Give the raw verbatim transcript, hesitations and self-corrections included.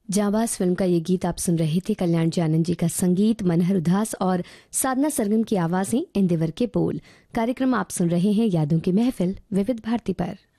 जाबाज film का ये गीत आप सुन रहे थे। कल्याण जी आनंद जी का संगीत, मनहर उदास और साधना सरगम की आवाजें, इंदिवर के बोल। कार्यक्रम आप सुन रहे हैं यादों की महफिल विविध भारती पर।